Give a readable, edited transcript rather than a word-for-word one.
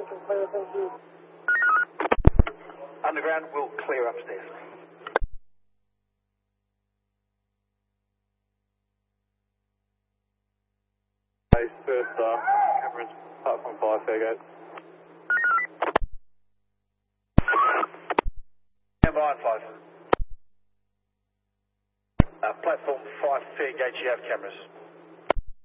Underground will clear upstairs. First cameras, platform 5, Fairgate. Stand by on 5. Platform 5, Fairgate, you have cameras.